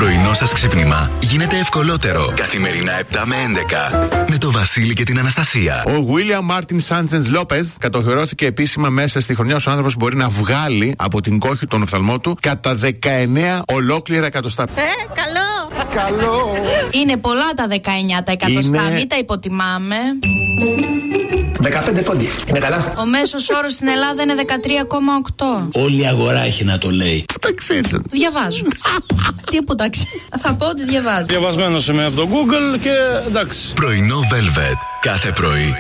πρωινό σας ξύπνημα γίνεται ευκολότερο. Καθημερινά 7 με 11 με το Βασίλη και την Αναστασία. Ο Βίλιαμ Μάρτιν Σάντζενς Λόπεζ κατοχυρώθηκε επίσημα μέσα στη χρονιά ως ο άνθρωπος που μπορεί να βγάλει από την κόχη τον οφθαλμό του κατά 19 ολόκληρα εκατοστά. Καλό! Καλό! Είναι πολλά τα 19 τα εκατοστά, μην τα υποτιμάμε. 15 πόντι. Είναι καλά. Ο μέσος όρος στην Ελλάδα είναι 13,8. Όλη η αγορά έχει να το λέει. Πού τα ξέρεις? Διαβάζω. Τι που τα ξέρω. Θα πω ότι διαβάζω. Διαβασμένος είμαι από το Google και εντάξει. Πρωινό Velvet. Κάθε πρωί